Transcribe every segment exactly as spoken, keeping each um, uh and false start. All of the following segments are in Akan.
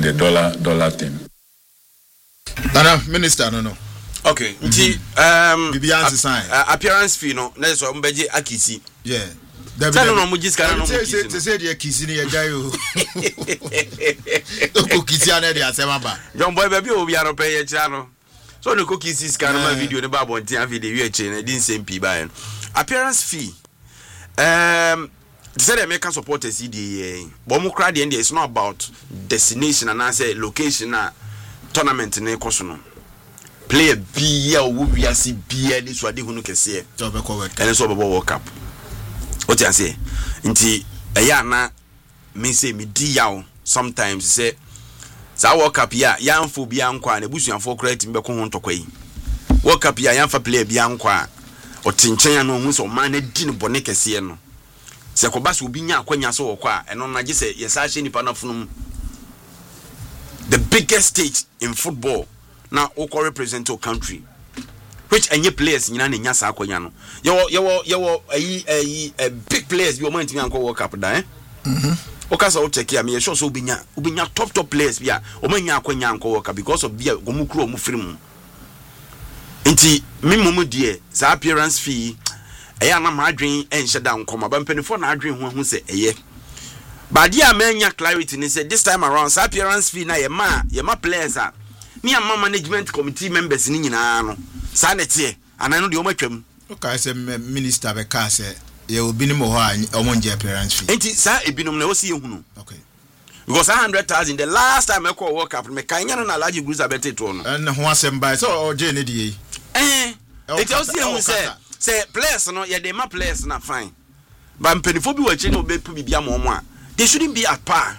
the dollar dollar thing. Nana, Minister, no, no. Okay. Mm-hmm. Um, Bibian's sign. Uh, appearance fee, no. That's what Mbeji Akisi. Yeah. Tell no no mujis kana no mujis. Say say the Akisi ni eja yo. Oko Kisi ana dey asema ba. John boy baby obi aro pay ye cha no. So no ko Kisi scan ma video ne ba bontin video we che na din sempi ba. Appearance fee. Um say they make supporters C D A. But mo crowd there it's not about destination and I say location na tournament na ekoso no. Player B ya wo wiase bia ni so ade hunu kese. So be ko work. And so be World Cup. What you say? Nti eya na me say me di yaw sometimes say sa World Cup ya yamfo bia nkwa na busuanfo kra tim be ko ho ntokwa yi. World Cup ya yamfa player bia nkwa o tinchen no hu so man na di no bone kese no. Se ko ba so obi nya akwanya so wo kwa eno na gise yesa hye nipa na funum. The biggest stage in football now oko represent your country, which any players nyina na nya sa akwanya no yewo yewo yewo ayi ayi big players bi o man timi anko World Cup da eh mhm o ka so o check ya me sure so obinya obinya top top players bi a o man nya akwanya anko World Cup because of bia gomu kuro mu firi mu enti me mumu die sa appearance fee eya na ma adwen enhye da nkoma ba mpanifo na adwen ho hu se eye but dia manya clarity ni say this time around sa appearance fee na ye ma ye ma players a me am management committee members ni nyina no sa netie anano de o matwam okay say minister be ka say ye obi ni mo ho a o monje appearance fee enti sa ebinom na o si ehunu okay because one hundred thousand the last time I call World Cup me kan nya na Alhaji Bruce abete to no and ho asem by so o je ne die eh enti o si ehunu say say players no ye de ma players na fine but mpenifo bi wa chi no be pu bibia mo mo a they shouldn't be at par.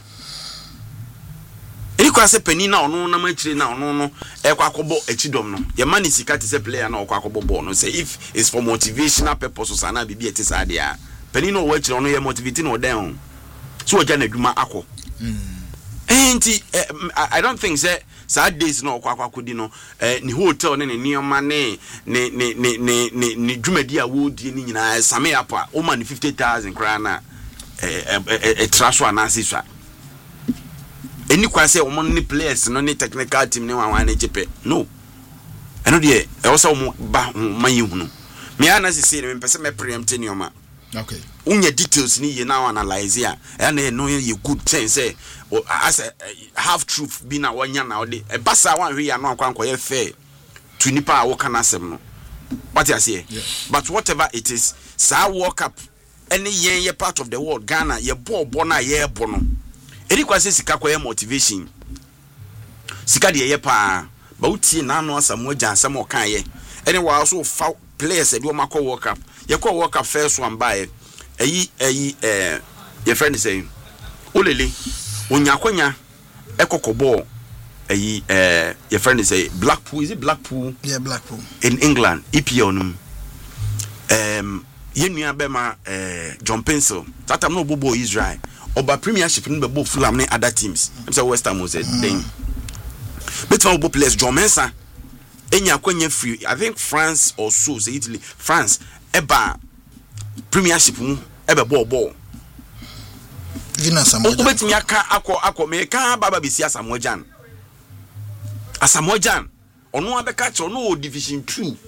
Eni kwa se peni na ono na machire na ono no e kwa akobo echidom no ye mani sika te se player na kwa akobo ball no say if it's for motivational purposes ana bibi ete sa de a peni no wa chire ono ye motivate no den so oja na dwuma akọ mm enti I don't think say sad days no kwa kwa kodi no eh ni hotel ne ne nioma ne ne ne ne ne ne dwumadi a wo die ni nyina same apa o man fifty thousand kra na eh eh traso anase so eni kwa say omo ni players no ni technical team ni wan wan ejepe no eno de e wo say omo ba man yehunu me ana sisi me pese me preempt ni oma okay unya details ni ye now analyze ya e na no ye good thing say as a half truth bi na wanya na ode e basa wan hwe ya no akwanko ye fair to nipa a wo kana asem no what you say but whatever it is sa World Cup any yen ye part of the world Ghana ye ball ball na ye bo no eri kwa se sika kwa ye motivation sika de ye pa ba utie na no asamo agya asamo kan ye ene wa so fa players e do makọ World Cup ye kọ World Cup first one by eyi eyi eh ye friend say olele onyakonya ekoko ball eyi eh ye friend say Blackpool is it Blackpool yeah Blackpool in England E P L num um ye nua be ma eh John Pencil that time no bobo Israel oba premiership no be bo Fulham ne other teams I'm say West Ham was a thing but for bobo players John Mensah enya kwanya free I think France or so say Italy France eba premiership mu ebe ball ball Vina Samojan obetimi aka akọ akọ me ka baba besi Asamojan Asamojan onu abeka che onu division two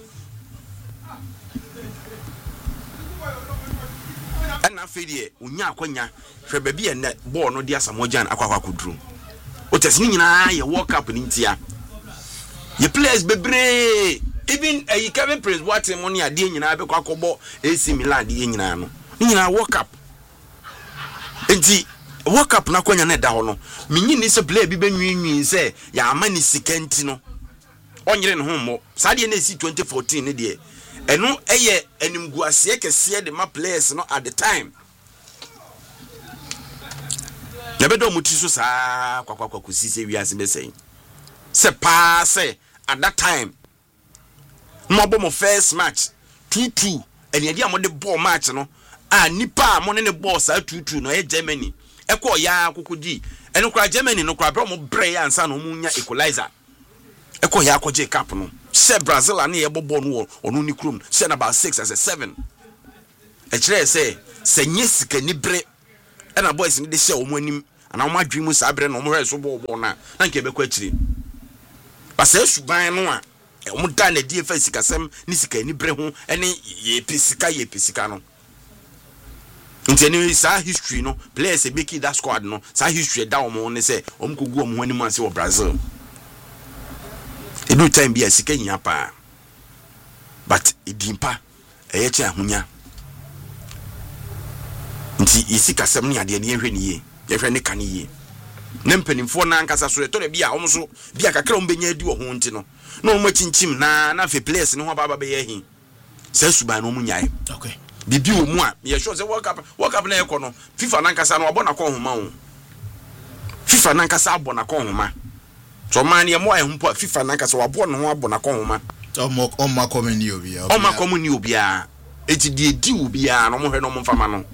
ana fedie unya akwanya hwe ba bi ene ball no di Asamojan akwakwa kudru otesi nyina ye World Cup ni ntia ye players bebre even a Kevin Prince what money ade nyina be kwakobo A C Milan de nyina no nyina World Cup enti World Cup na kwanya na da ho no menyi ni se player bi benwinwin se ya amani sikenti no onyere ne ho mo sade na si twenty fourteen ne de eno eye animguase kese de ma players no at the time ya bedo muti so saa kwakwakwa kusise wiase be sen se pa se at that time mo bo mo first match two two eni ade amode ball match no a nipa mo ne ne ball sa two two no e Germany e ko ya kokodi eno kra Germany no kra bro mo bre ya ansa no mo nya equalizer e ko ya ko je cap no se Brazil ani ye bobo no onu ni krom se na about six as a seven e kire se se nye sika ni bre e na boys ni de she o mo anim ana mo adwi mu saa bre no mo hwe so bo bo na na nke be kwa chiri ba sa suban no a mo da na die fa sikasem ni sika ni bre ho ene ye pesika ye pesika no nti ni sa history no players e make that squad no sa history da omo ne say om kogu omo ani man say wo Brazil edu time bi asika nya pa but idimpa eye che ahonya nti isika sem ne ade ne yehwe ne ye yehwe ne kan ye ne mpanimfo na ankasa so eto ne bia omo so bia kakra om benya di wo ho nti no na omo chinchim na na fe players ne ho baba be ye hi sa suban no mu nyae okay bibi o mu a ye sure say world cup world cup na ekọ no FIFA na ankasa no abona ko homa o FIFA na ankasa abona ko homa so man ye mo ehumpo FIFA na ankasa wabona ho abona ko homa omo omo komeni obi ya omo komeni obi a eti die di obi a no mo hwe no mo mfama no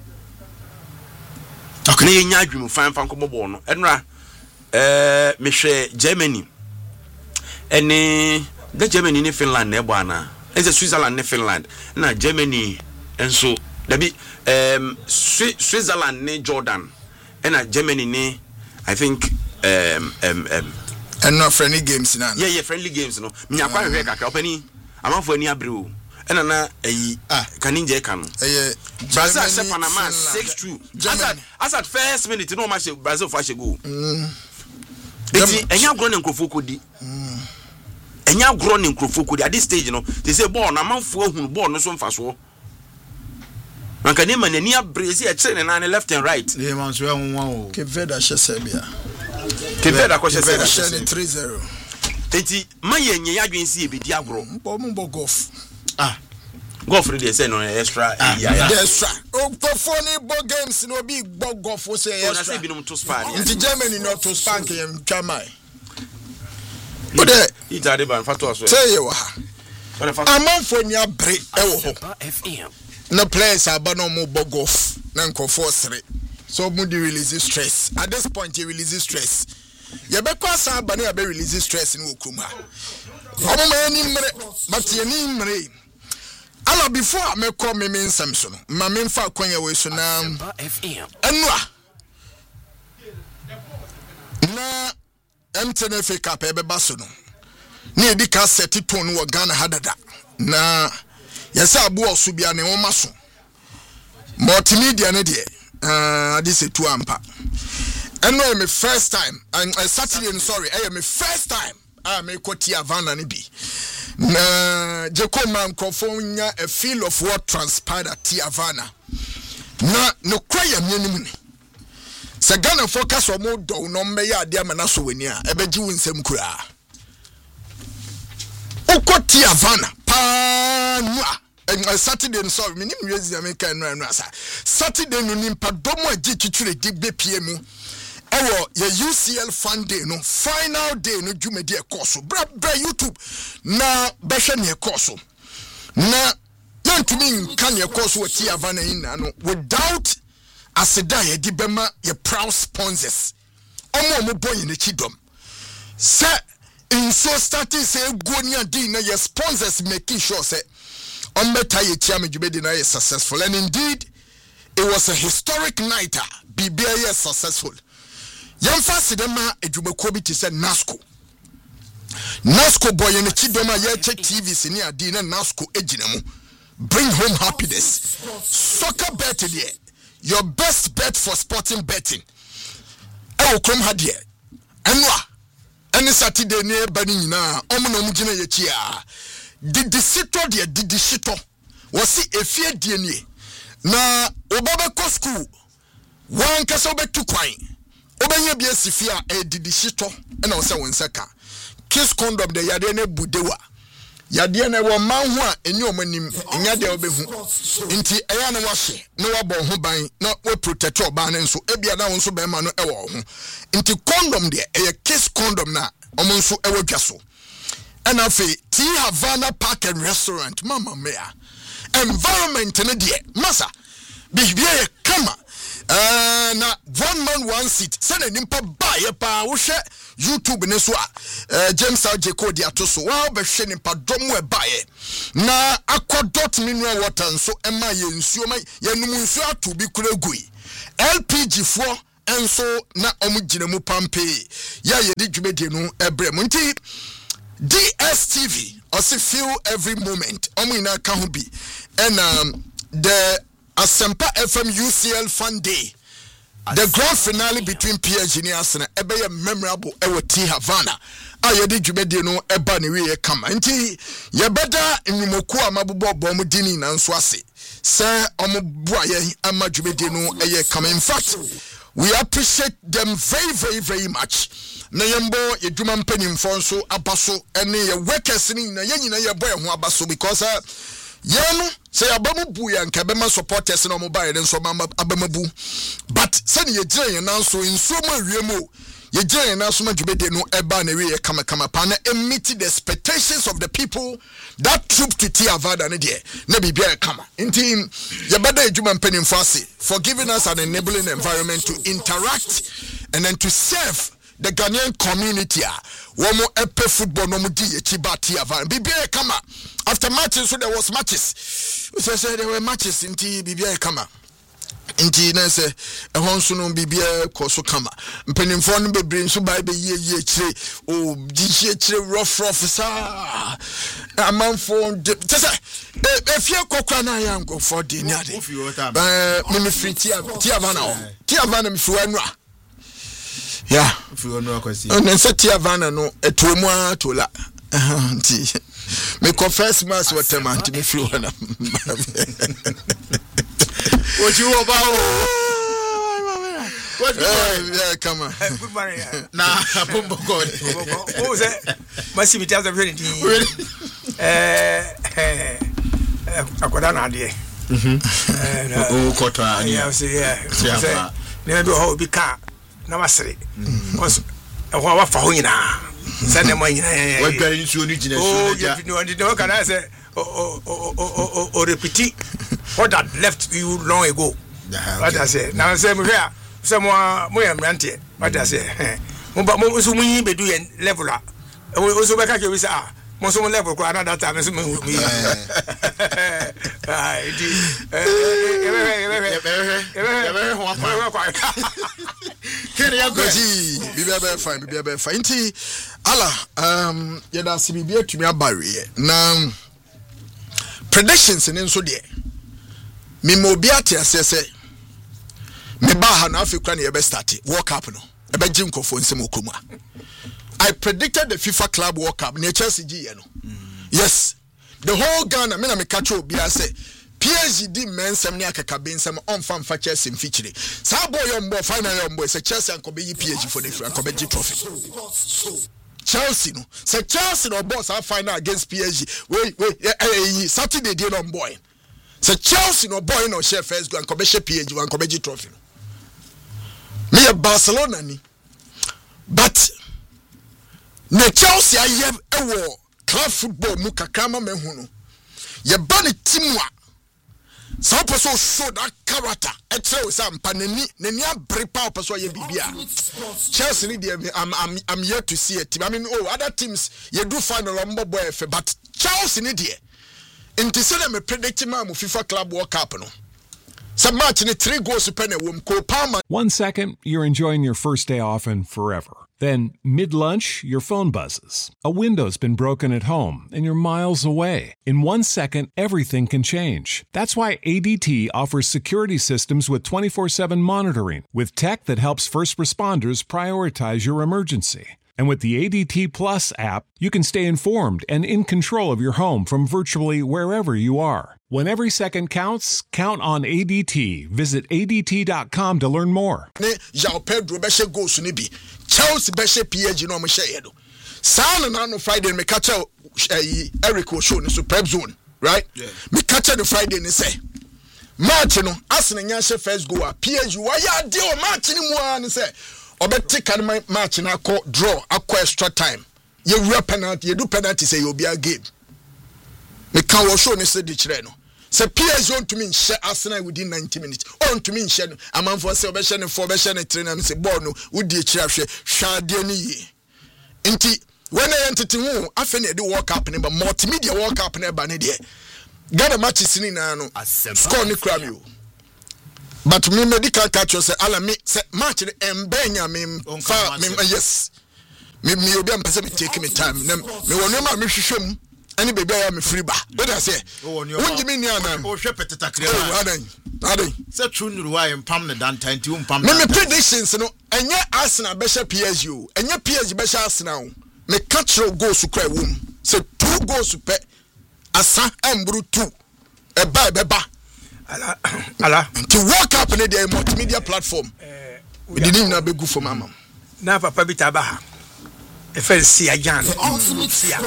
okay nya adwum fan fan ko bobo no enra eh me hwe Germany ene the Germany ni Finland na ebo ana ese Switzerland ni Finland na Germany enso dabi um Switzerland ni Jordan ena Germany ni I think um um um and no friendly games na yeah yeah friendly games no me akwa hwe kakra opani amafo ani abre o ena na ayi kaninje ka no eh Brazil se Panama six two asat asat first minute no match Brazil fa shego mm eti enya gro ne nkrofo kodi mm enya gro ne nkrofo kodi at this stage no they say ball na amafo ahunu ball no so mfa so Manka ni manani abrezi e chere na ne left and right. Ne man so ehunwa o. Keveda Shesebia. Keveda ko Shesebia three zero. Enti mayenye yadwensi e bedi agro. Mbo mbo golf. Ah. Golf re dey say no extra ya ya. Extra. O performing ball games no be golf o say extra. Na say binum to span. Nti Germany no to span ke yam twamai. Ode itade ban fato aso. Say ye wa. Amanfo ni abre e wo ho. F M. No players are but no more bogoff, non conforce. So mood release stress. At this point, you release stress. You be cross our banner, be release stress in Ukuma. I'm but you need me. Allah before I may call me mean Samson. My main fat coin away so now. F M. And na M T N F Cup ebe basono. Ni edi ka seti tone wo Ghana hadada. Na yes, I bought Subia ne Omaso. Multimedia ne de uh this is two ampa. And no my first time and uh, Saturday and sorry, I am my first time I make Tia Vanna ne bi. Na Jacob man confonya a feel of what transpired at Tia Vanna. Na no cry am yenimuni. Sa Ghana focus o mo do no me ya de amana so weni a ebeji winsem kura. Uko Tia Vanna pa nwa. And Saturday and sorry, minim yezi America no no asa. Saturday no nimpa domo agi twitwire digbe P M. Ewo ye U C L fan day no final day no dwumedi e course. Bra bra YouTube na behwe ne course. Na yantumi nka ne course wo Tia Vanna ina no without aseda ye di bema ye proud sponsors. Omo omo boy ne chidom. Se in so starting say go ni adi na ye sponsors making sure say on better ye chairman Jubedi na is successful, and indeed it was a historic night. B B A is successful. Young Fasidema Ejubeko ti said Nasco. Nasco boy in the Chidoma ye check T V senior dinner Nasco ejinemu. Bring home happiness. Soccer bet there. Your best bet for sporting betting. Ewo krom hadie. Enwa. Any Saturday near bani na omuno mujina ye chia. Did the sito de did the shito was see a fear D N A na obaba ko school one kasa obetu kwan obenya bia sifia e did the shito e na o se won seka kiss condom de yade na budewa yade na wo man ho a enyi omanim enya de obehu nti eya na wahye na wabɔ ho ban na we protect oba na nso ebia na won so be ma no e wo ho nti condom de e kiss condom na omo nso e wadwa so. And I say, T Havana Park and Restaurant, Mama Mia. Environment in a dear, Massa. Be here, come uh, na one man, one seat. Send an impa buy a power share YouTube in this uh, James Al Jaco Diatoso. Wow, be shedding pa domwe buy na aqua dot mineral water and so am I in so my Yanumusua to be kuragui. L P G four enso na omu gyina mu pampe ya ye di dwumedie no ebre mu nti D S T V also feel every moment omu ina ka ho bi and um, the Asempa F M U C L Fun Day, the grand finale between P S G and Arsenal, ebe ye memorable ewe T Havana. Aye di dwumedie no eba ne we kama nti ye beda nnumoku amabobo bomu dini na nso ase se omo bua ye ama dwumedie no eye kama. In fact, we appreciate them very very very much. Na yembo ye dwuma mpanimfo nso abaso ene ye workers ni na ye nyina ye boy ho abaso because uh, yenu say abamu bu ya nka bema supporters na mo bae den so abamabu but say ye gire ye nan so nsuo ma wiemo ye gire ye nan so ma dwubede no eba na we ye kama kama pa na meet the expectations of the people that troop to T Havana ne de na bibia kama nti ye bada edwuma mpanimfo ase for giving us an enabling environment to interact and then to serve the Ghanaian community. Womo epe football no mudi ye chiba T Havana bibia kama. After matches, so there was matches. So say there were matches in T Bibia Kama. In T Nese, a Honsuno Bibia Koso Kama. Penning phone be bring so by the ye ye tre. Oh, G rough officer. A man phone. If you kokana yam go for dinner. Uh, Mimi free T Havana. T Havana Mfuenra. Yeah. And then say T Havana no, a tomwa to la. Me confess mass what time anti me feel na. What you about? What yeah, come on. Good morning. Nah, Pombo God. Who was that? Must be just a very eh eh akoda ade. Mhm. Oh, kota. Yeah, say yeah. Never do how be car. Na wasere. Because e ho wa fa ho nyina. Send them money. What very soon you know? You know, can I say, oh, oh, oh, oh, oh, repeat what that left you long ago? What I say now, say, here, someone more empty. What I say, but most of me be doing level up. We also back at you, say, ah, most of level, another time, as me. Be very fine, be very fine. Allah, um, yada si bibia tumi abare na predictions in so de me mo bia te asese me ba ha na afekwa na ye be start World Cup no e be jim kofo nsem okroma. I predicted the FIFA Club World Cup na Chelsea gi ye no. Yes, the whole Ghana me na me catch obi say P S G di mensem ne akaka bensem on fan fa Chelsea mfichire. Sa boy yo mbo final yo mbo say Chelsea ankobe yi P S G for the ankobe gi trophy. Chelsea no. Say Chelsea no boss our final against P S G. Wait, wait, eh, eh, Saturday day no boy. Say Chelsea no boy no share first go ankobe share P S G ankobe gi trophy. Me a Barcelona ni. But na Chelsea aye ewo club football mu kakrama mehu no. Ye ba ne team a so person show that character etre some panani nani abrepa person ye bibia Chelsea ni dey I'm I'm I'm here to see it. I mean oh other teams you do final on boy but Chelsea ni dey into say them predict ma FIFA Club World Cup no some match ni three goals per na wom ko Palmer. One second you're enjoying your first day off and forever. Then, mid-lunch, your phone buzzes. A window's been broken at home, and you're miles away. In one second, everything can change. That's why A D T offers security systems with twenty-four seven monitoring, with tech that helps first responders prioritize your emergency. And with the A D T Plus app, you can stay informed and in control of your home from virtually wherever you are. When every second counts, count on A D T. Visit A D T dot com to learn more. João Pedro be she goals ni bi. Chelsea be she P S G no mo share do. Sound na no Friday me catch Eric o show ni so prep zone, right? Yeah. Me catch the Friday ni say. Match no Arsenal nya she first goal P S G why ya dey o match ni mu an say. Obeti kan match na call draw akọ extra time. You real penalty, you do penalty say you be a game. Me can wo show ni say di kire no. Say P S G on to me share Arsenal within ninety minutes. On to me share no. Amanfo say obe share no for obe share no train am say ball no wudi kire hwe hwa de ni yi. Nti when I entity hu afa na dey World Cup ni but multimedia World Cup na ba ne de. Ghana matches ni na no. Score ni kra mi o. but me medical catch you say ala me say match the embenya me fa me yes me me obi am pese me take me time me wonu ma me hwehwem ani baby I am free ba what I say won give me ni ana o hwe peteta kre oh adan adan say true nuru wa empam ne dan tan ti empam me me predictions no enye Arsenal be sha P S G o enye P S G be sha Arsenal me catch goals to cry wom say two goals pe asa ambru two e ba be ba ala ala to work up in the multimedia platform eh we didn't na be good for mama na papa bi tabaha e fe si ajan sia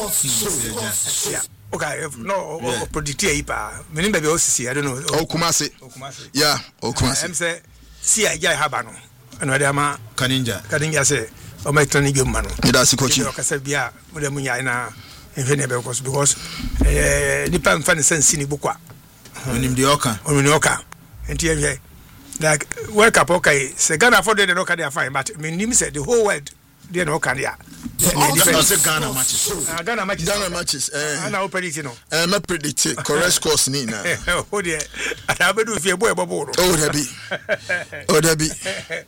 okay no predict here pa me ni be o sisi I don't know o Kumasi o Kumasi yeah o Kumasi em say si ajan haba no eno de ama kaninja kaninja say o ma tani gumma no ida si coach o ka say bia mo de munya na enfe ne be because because eh ni pa mfa ne sense ni bukwa onim de oka onim de oka enti ye like world cup okay say Ghana for the oka they are fine but me nim say the whole world they no oka there no say Ghana matches uh, Ghana matches Ghana matches eh ana predict no eh me predict correct scores ni na o de ada be do fie boy bobo no oh there be oh there be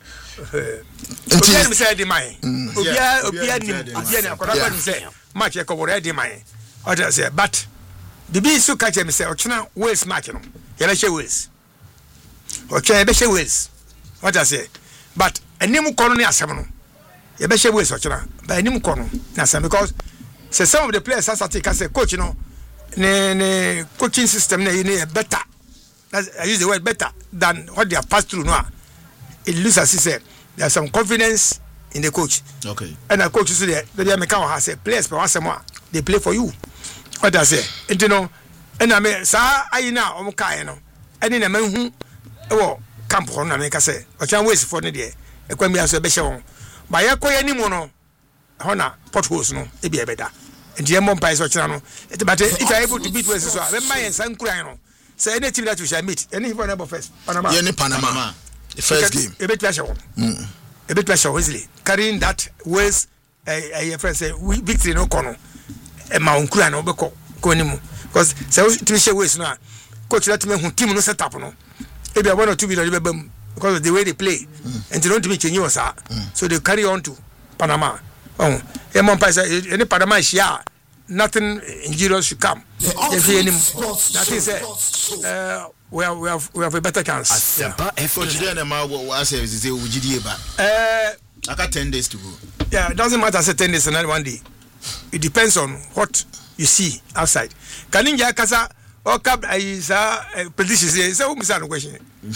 enti me say the man obia obia nim obia na akoda ba say match e ko bore the man o de say but the be so catch me say o chena Wales match no ye be share Wales o chena be share Wales what I say but enim kono ne asem no ye be share Wales o chena but enim kono na asem because say some of the players as I take say coach no ne ne coaching system na you better I use the word better than what they have passed through no it looks as if say there's some confidence in the coach okay and the coach is there they make how say players per once more they play for you what I say you know and I mean sa ayina o kai no eni na manhu e wo camp ho na make say o chan waste for ne there e kwa mi aso be hye won ba ye koye ni mu no ho na potholes no e bia beda enti e mo mpai so chira no but if you are able to beat Wales so be ma yen san kuran no say any team that you shall meet any for number first Panama yeah ni Panama the first game e be twa hye won mm e be twa hye easily carrying that Wales eh friend say victory no kono e ma onkura na obekọ ko ni mu because say to share Wales no coach that me hu team no set up no e bia one or two billion be bam because of the way they play mm. and they don't me change was mm. so they carry on to Panama oh e mo pa say any Panama share nothing injurious should come if you him nothing say uh we have we have we have a better chance yeah coach there na ma what say say ugidie ba eh aka ten days to go yeah it doesn't matter say ten days and one day it depends on what you see outside kaninja kasa o cap is a prediction say say we miss an question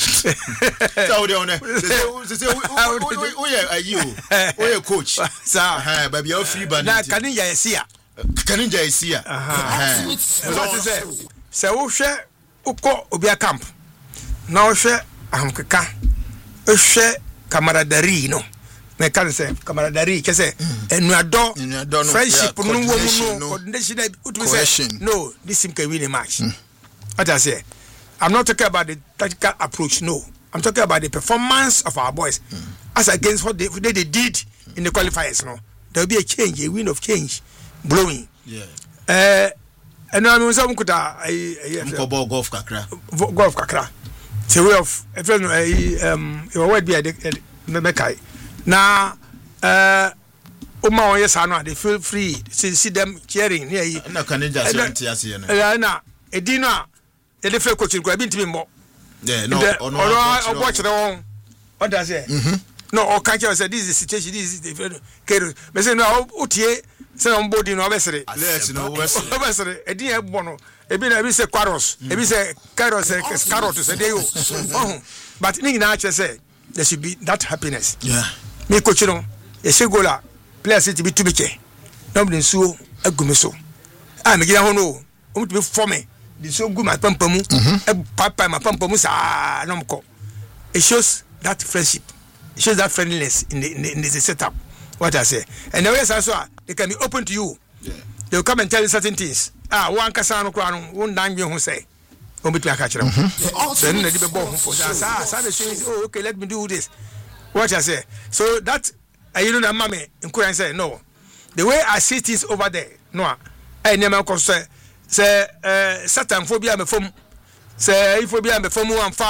so dey on say say we are you we are coach sir eh baby you free band na kaninja esia kaninja esia eh so say say wo hwe uko obia camp na wo hwe amkeka o hwe camaraderie no me can say camaraderie ke say enuado friendship no wo mu no coordination utu say no this team can win a match what I say I'm not talking about the tactical approach no I'm talking about the performance of our boys mm. as against what they, they, they did in the qualifiers no there will be a change a wind of change blowing yeah eh and I mean some could I golf kakra golf kakra it's a way of um your word be a mekai na uh Uma on yes no they feel free see, see them cheering near you na kaninja so ntiase no eh na edino a e dey free coaching go be ntimi mo yeah no ono ono watch the one what does it mhm no o can't say this is the situation this is the care me say no otie say on body no obesere let's no obesere edin e bo no e bi na bi say quarros e bi say carrots carrot say dey oh but ni na actually say there should be that happiness yeah me coach no e say gola players it be to be che nobody so agumiso ah me gina ho no o mu to be for me the so good my pampamu e papa my pampamu sa no mko it shows that friendship it shows that friendliness in the in the, in the setup what I say and the way also they can be open to you yeah they will come and tell you certain things ah one kasa no kra no won dan gbe ho say o bitu aka kire ho so na di be ball ho for sa sa the show oh okay let me do this what I say so that uh, you know that mama in say no the way I see things over there no I never can say say uh, certain phobia me from say phobia me from one fa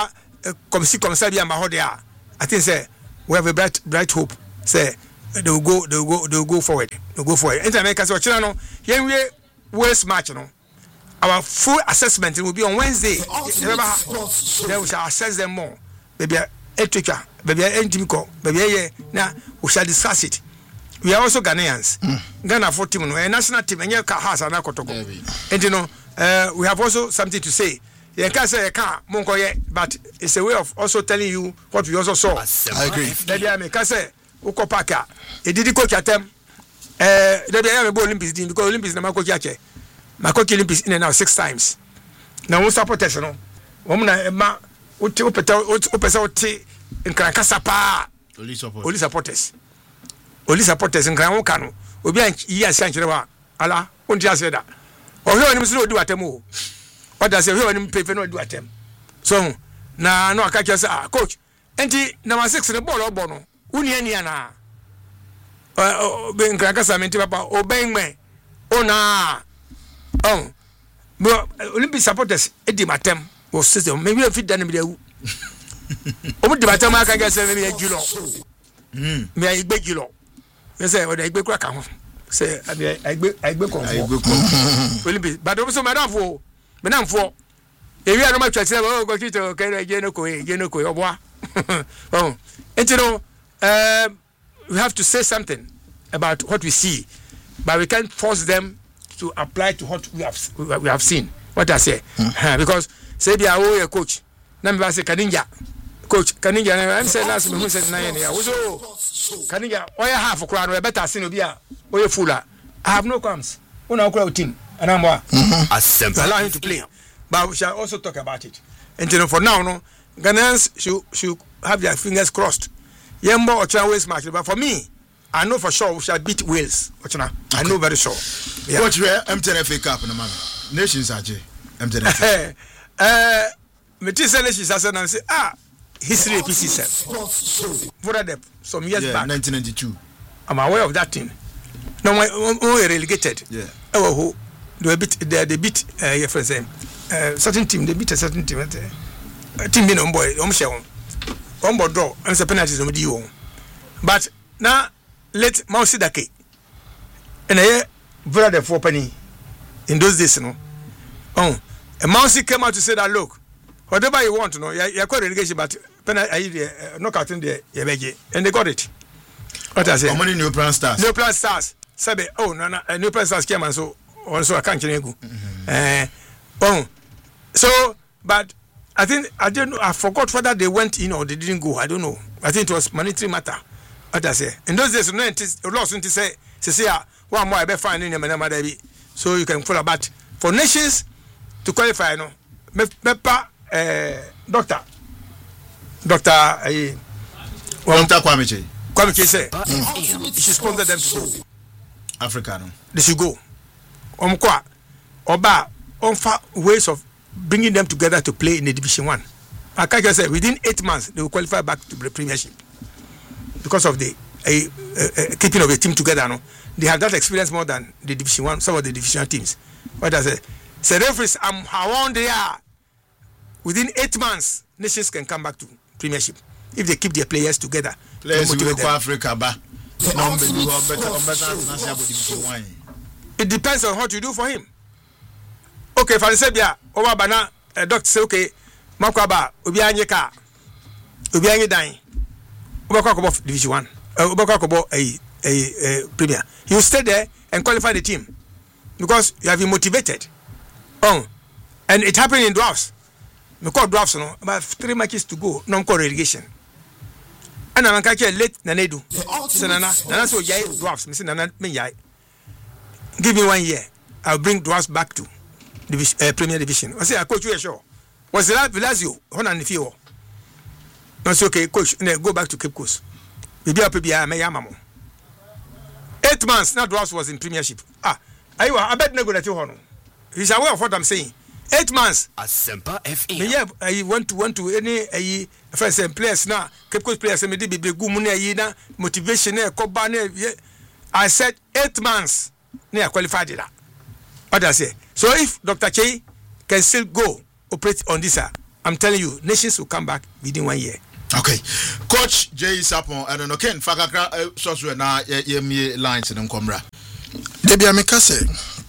come see come say be am ho there. I think say we have a bright bright hope. Say they will go they will go they will go forward. They will go forward. Anytime America say Ochina no, here we West match no. Our full assessment will be on Wednesday. Remember, then we shall assess them more. Maybe a teacher, maybe a engineer, maybe a now we shall discuss it. We are also Ghanaians. Mm. Ghana for team, a national team, and your car has an akotoko. And you know, uh, we have also something to say. You can't say a car, Monkoye, but it's a way of also telling you what we also saw. I agree. Maybe I can say, Uko Paka, a did coach at them. Uh, maybe I have a Olympics team because Olympics is Namako Yache. My coach Olympics in and out six times. Now, what's our protection? Woman, ma, uti upeta upesa uti in Krankasapa. Only supporters. Only supporters in Krankano. Obi an iya sanchrewa. Ala, unti aseda. O he oni msi do atemu. What does he oni pay no do atem. So, na no aka say ah coach. Enti number six the ball obo no. Uni ani ana. Uh, ben Krankasa menti papa obeng me. Ona. Oh, but Olympic supporters, Eddie Matem was system. Maybe a fit than me. Oh, the Matem, I can say, maybe a kilo. Hm, may I beg you? You say, what I beg crack. Say, I beg, I beg, I beg, Olympic, but also, Madame for Madame for. If you are not much, oh, go to carry a Genoko, Genoko, or what? Oh, and you know, uh, we have to say something about what we see, but we can't force them to apply to what we have we have seen. What I say, hmm. Because say be a coach. Number say Kaninja, coach Kaninja. I'm saying last week said nine years. Also Kaninja, why half a crown? We better seen be a oye fuller. I have no qualms. One our crowd team, and I'm more. Allow him to play, but we shall also talk about it. And you know, for now, no Ghanaians should should have their fingers crossed. Yembo or Chinese match, but for me. I know for sure we shall beat Wales. Okay. I know very sure. Yeah. Watch where M ten F A Cup in the man. Nations are J. M ten F A. Uh, Metis Nations are saying, say, ah, history P C seven. For that, some years yeah, back. nineteen ninety-two. I'm aware of that thing. No, we were relegated. Yeah. Oh, who they beat? They, they beat. Uh, your friends, uh, certain team. They beat a certain team. Uh, team being on boy, on share on board draw. And the penalties on the but now. Let Mausi Dake and I brother for penny in those days, no. Oh, a Mausi came out to say that look, whatever you want to know, you're quite relegation, but penalty uh, knockout in the Yabegi, and they got it. What I say? How many new plan stars? New plan stars. Sabe, oh, no, no, new plan stars came and so also I can't change. Uh, oh, so, but I think I don't know, I forgot whether they went in or they didn't go. I don't know. I think it was monetary matter. What I say in those days, no, lost to say, say, one more I be fine in your man, so you can follow. But for nations to qualify, no, me, me pa, uh, doctor, doctor, uh, well, Doctor Kwame Kwame say, mm. She sponsored them to go. Africa, no, they should go. Um, kwa, oba, on fa ways of bringing them together to play in the Division One. I can't just say within eight months they will qualify back to the Premiership. Because of the uh, uh, keeping of the team together, no, they have that experience more than the Division One, some of the divisional teams. What I say, so referees, I'm around there. Within eight months, nations can come back to Premiership if they keep their players together. Players will go Africa, but it depends on what you do for him. Okay, for Serbia, over bana, a doctor say, okay, Makwaba, Ubianye car, Ubianye dying. Ubakakobo Division One, uh, Ubakakobo a a Premier. You stay there and qualify the team because you have been motivated. Oh, and it happened in drafts. We call drafts, no, about three matches to go. Non call relegation. And I'm catching late Nanedu. So Nana, Nana so yai drafts. Mister Nana me yai. Give me one year. I'll bring drafts back to division, uh, Premier Division. I say I coach you sure. Was that Vilazio? One and few. No, it's okay, coach. Go back to Cape Coast. Maybe I'll be a Mayamamo. Eight months, now Drafts was in Premiership. Ah, I bet no good at you. He's aware of what I'm saying. Eight months. Asempa F M. Yeah, I want to want to any a first players now. Cape Coast players me be be good money na motivation na koba na. I said eight months. Near qualified that. What I say. So if Doctor Chei can still go operate on this, I'm telling you, nations will come back within one year. Okay, Coach Jay Sapon, I don't know, Ken Fakakra, so na ye lines in Comra. Debi ameka se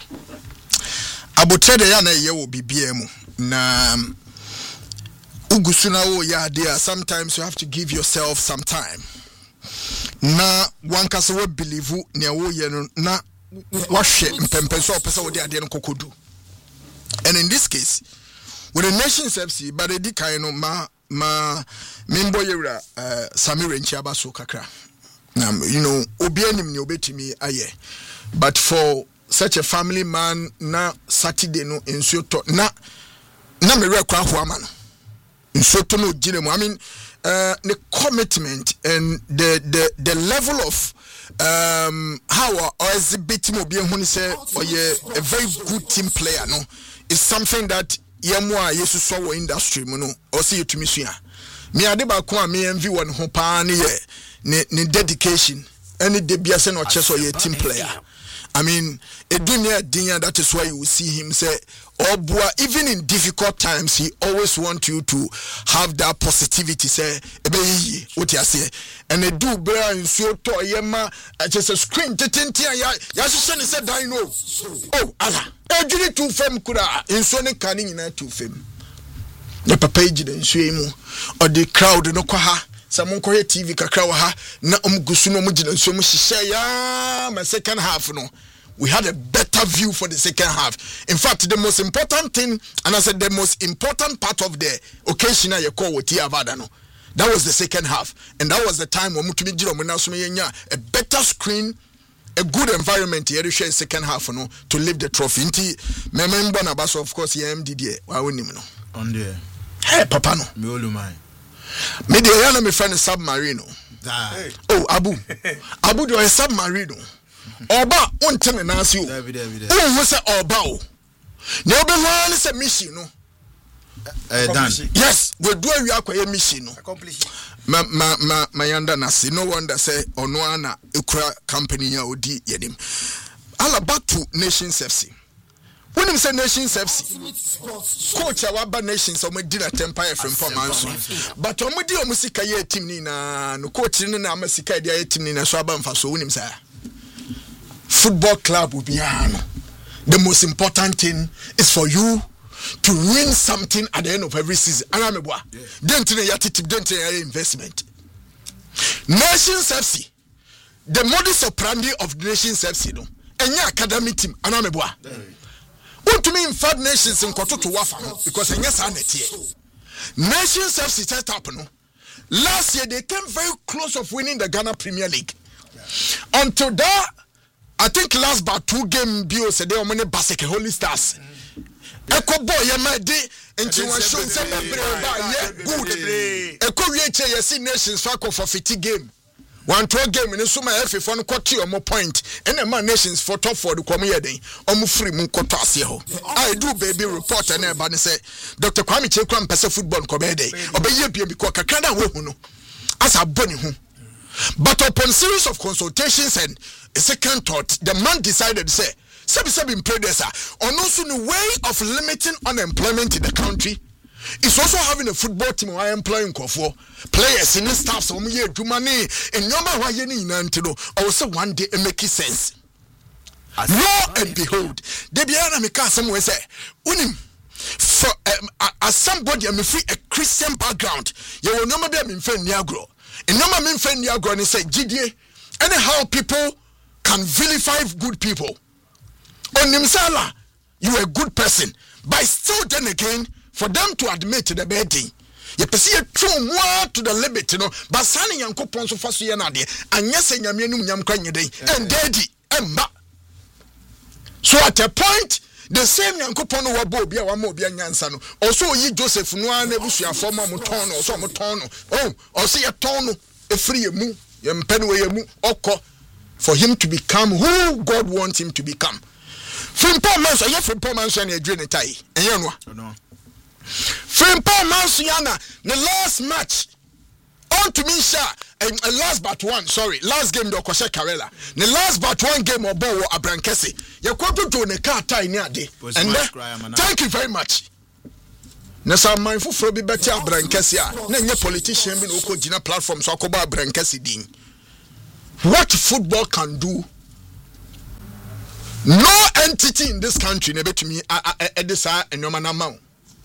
abotrede ya na ye wo bibia mu na ugusuna wo ya there. Sometimes you have to give yourself some time. Na wankasa we believe ne wo ye no na wahwe mpempe so opese wo de ade no kokodu. And in this case, with the Nations F C, but the dikai no ma ma membo yewra uh, Samira Nchiaba so kakra. Um, you know, obi anim ni obetimi aye. But for such a family man, na Saturday no insuo to na na me rekwa ho ama no. Insuo to no gire mo. I mean, uh, the commitment and the the the level of um how or exhibit mo bi ehun say or a very good team player no is something that yemwa yesu so wo industry mu no o say yetumi sua. Me ade ba ko a me envy won ho pa ne ye ne ne dedication any de bia say no cheso ye team player. I mean, a dunya dinya, that is why you will see him say, oh boy, even in difficult times, he always want you to have that positivity, say, what you say, and they do bear in so to yema, just a screen, titintia, yashin said, I know. Oh, Allah, every two fem kura, in so canning in a two fem. The page and swim, or the crowd, no kwaha. Someone call T V kakra ha na um gusuno mu gina so mu hihye ya my second half no we had a better view for the second half. In fact, the most important thing, and I said the most important part of the occasion I call with Avada no, that was the second half, and that was the time when mutumi jiro mu na so yenya a better screen, a good environment here to share second half no to lift the trophy. Inti memembo na baso of course ye M D D wa wonim no on there. Hey papa no me olumai me de yana me friend submarine. Hey. Oh Abu Abu do a submarine. Oba untene na asi o. Oh wo say oba o. Na obe wan say mission no. Eh dan. Yes, we do awi akoye mission no. Accomplish. Ma ma ma ma yanda na see no wonder say ono ana ekura company ya odi yedim. All back to Nations F C. When you say Nations F C, coach our Nations or Medina Empire from Pomanso, but Omudi Omusika ye team nina no coach in na Masika dia team nina so abamfa so wonim say football club will be the most important thing is for you to win something at the end of every season. Anameboa. Don't you yati don't you investment. Nations F C, the modus operandi of Nations F C no. Enya academy team anameboa. What to mean Five Nations in Koto to Wafa because in yes, Nations F C set up no. Last year they came very close of winning the Ghana Premier League. Yeah. Until that, I think last but two game bio said they were many Basque Holy Stars. Eko boy ya made nti wan show say bebre ba ye good. Eko wie che yes Nations fa for fifty game. One two game in so my F I F no kwoti omo point and man Nations for top for the come here den omo free mu kwota ase ho. I do baby report and e ba ne say Doctor Kwame Chekwa mpese football ko be dey obeye bia bi ko kakra na we hu no asa boni hu. But upon series of consultations and a second thought, the man decided to say sebi sebi predecessor on also the way of limiting unemployment in the country. It's also having a football team who are employing for players in the staff. So we do money and no matter what you need to also one day it makes sense. Lo and behold, the Biana Mika somewhere say, Unim for um, as somebody I'm free a Christian background. You will never be a friend Niagro. And no man friend Niagro and say G D A anyhow people can vilify good people. On Nimsala, you are a good person, but still then again. For them to admit to the bedding, you perceive true more to the limit, you know. But Sani Yanko Ponso Fasuyanade, and yes, and Yamianum Yam Kanye Day, and Daddy, and Ma. So at a point, the same Yanko Pono Wabobia, Wamobia Yansano, also ye Joseph Noan, Nebusia, former Mutono, or some Mutono, oh, or see a tono, a free mu, Yam Penway mu, Oko, for him to become who God wants him to become. From Paul Manson, you're from Paul Manson, and you're doing a tie, and you know. Frimpon Mansiana, the last match on to me, sir, and last but one, sorry, last game, do Koshe Karela, the last but one game of Bowo Abrankesi. You quote to the car tie near day, and thank you very much. na sa man foforo bi bɛte abrankɛse a na nyɛ politician bi na ɔkɔ gyina platform so akɔba abrankɛse din. What football can do, no entity in this country never to me at this and no man amount.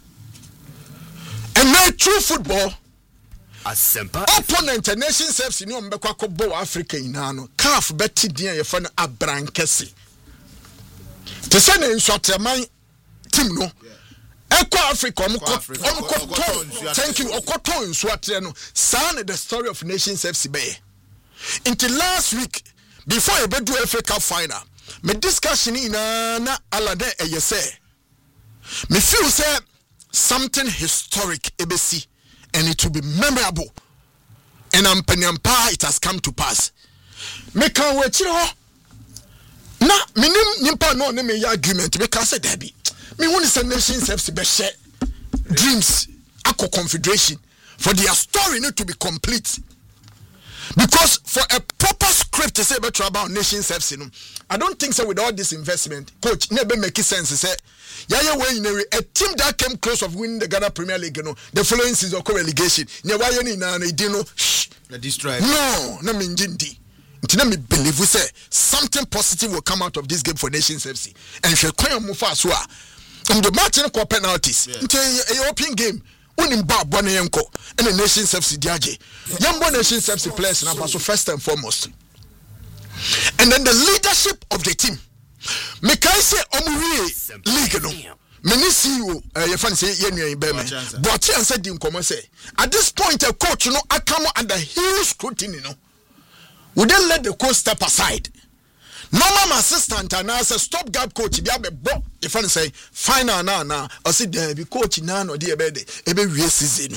And now true football, a simple opponent and nation selves in your Mbako Africa in Ano, calf betty dear your friend a brankesi. To send in short my team no. Echo Africa, thank you, Okoton Swateno, son the story of nations F C B. Until last week, before I do F A Cup final, my discussion in na alade e say, me feel say something historic A B C, and it will be memorable. And I'm penampa it has come to pass. Me can wait you na me nim nimpa no ne me argument because say Debbie. Me want is a nation's F C B share dreams ako confederation for their story need to be complete. Because for a proper script to say about nations F C, I don't think so with all this investment, coach, never make sense. Say, yeah, yeah, when a team that came close of winning the Ghana Premier League, you know, the following season of relegation, yeah, why you need now, you know, shh, no, no, me jindi. Until me believe we say something positive will come out of this game for nations F C, and if you quite move fast, um, the Martin call penalties, until a open game. Unim ba bone yenko and the nations F C diaje yambo nations F C players na so first and foremost, and then the leadership of the team me kai say omuwie league no me ni C E O eh, you fan say yenua be me but you answer di nkomo say at this point a coach no akamo under huge scrutiny no would they let the coach step aside? Normal assistant and as a stopgap coach, be a bo. If I say final na na, or see there be coach na no dear bed, a be real season.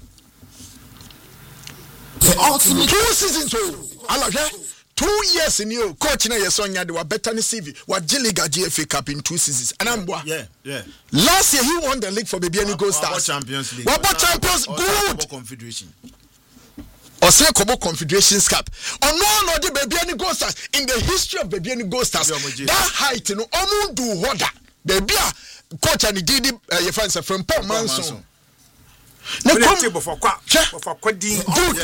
The ultimate two seasons, I like two years in you, coach na your son ya, they were better than C V. What Jiliga G F A Cup in two seasons, and I'm yeah, yeah. Last year he won the league for Babiani Gold Stars. Champions League. What Champions? Good. Confederation. Or say Kobo Confederations Cup. Or no, no, the Babiani Gold Stars. In the history of Babiani Gold Stars, that height, you know, Omu do hoda. Baby, coach and Didi, your friends are from Paul Manson. No, come for qua, for quading.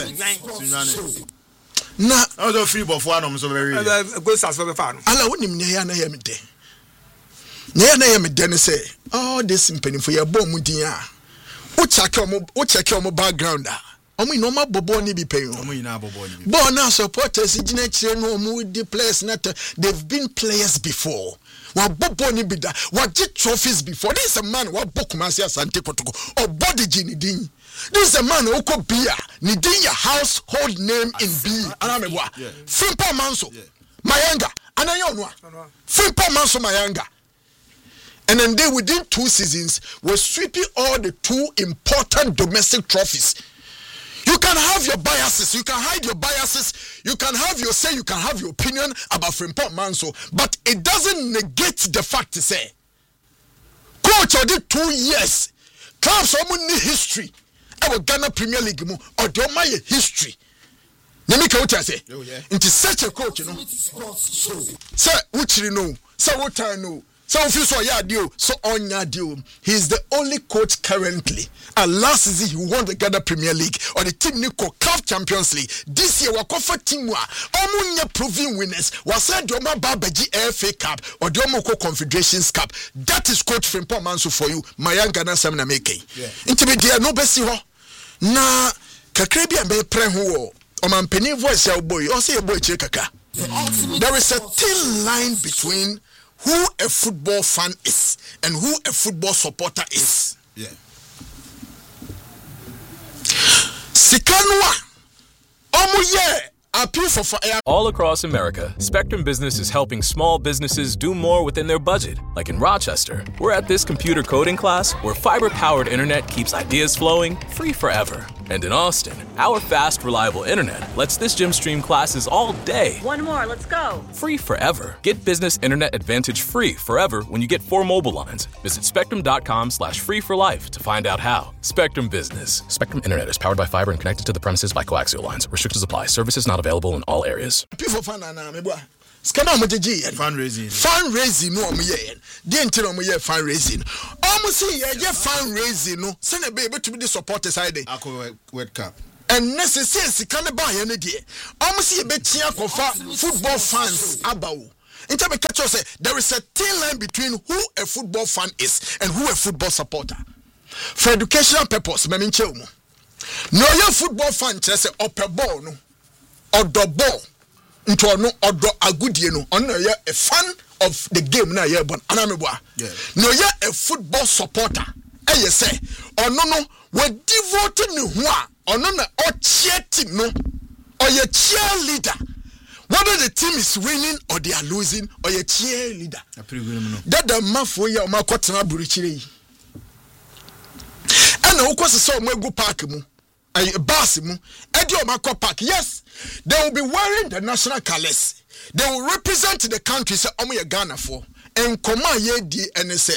Na, I was free before I'm so very good. Stars for the fan. I wouldn't near Nayamide. Near Nayamide say, oh, this in penny for your bomb, Mudia. What check your background? Omo normal bobo ni bi pay. Omo ina bobo ni bi. But now supporters gina kire no omo di players not they've been players before. Wa bobo ni bi da. Wa get trophies before. This is a man wa bokumasi asante kotoko. O body gini din. This is a man who could be ni din your household name in B. Anamebwa. Frimpo Manso. Mayanga. Anayonwa. Frimpo Manso Mayanga. And then they within two seasons were sweeping all the two important domestic trophies. You can have your biases, you can hide your biases, you can have your say, you can have your opinion about Frimpong Manso, but it doesn't negate the fact to say, coach, I did two years, clubs are need history. I will Ghana Premier League or do my history. Let me what I say. Into such a coach, you know. Sir, which you know, sir, what I know. So if you saw yeah deal, so on your deal, he's the only coach currently. And last season he won the Ghana Premier League or the team Nico C A F Champions League. This year we cover team wa omunya proving winners. Was said Doma Babaji F A Cup or Domoko Confederations Cup. That is Coach Frimpong Manso for you. Mayan Ghana Samna making. Intimate no besi ho. Na kakrebi ambe pre ho. O man penny voice ya boy. O say boy che kaka. There is a thin line between who a football fan is and who a football supporter is. Yeah. Sikanwa. Omuye. Appeal for fire. All across America, Spectrum Business is helping small businesses do more within their budget. Like in Rochester, we're at this computer coding class where fiber-powered internet keeps ideas flowing free forever. And in Austin, our fast, reliable internet lets this gym stream classes all day. One more, let's go. Free forever. Get business internet advantage free forever when you get four mobile lines. Visit spectrum.com slash free for life to find out how. Spectrum Business. Spectrum Internet is powered by fiber and connected to the premises by coaxial lines. Restrictions apply. Services not available in all areas. People fan na me boy. Skana mo jeje fundraising. Fundraising no mo ye. Dey nti no mo ye fundraising. almost see a fundraising no send a baby to be the supporters side World Cup and necessary can buy any day almost see a bit kofa football fans about in time catch us say there is a thin line between who a football fan is and who a football supporter for educational purpose me menche mo no your football fan say upper ball no or the ball into no or do agudie no on a fan of the game na ye bon anameboa no ye a football supporter eh ye say ono no we devote ni ho a ono na o cheer team no or ye cheerleader whether the team is winning or they are losing or ye cheerleader that the mafo ye o makotena burichire yi and o kwese so mo egu park mu ay bus mu e di o makọ park yes they will be wearing the national colors. They will represent the country. Say, "Omo ye Ghana for." And come on, ye di and say,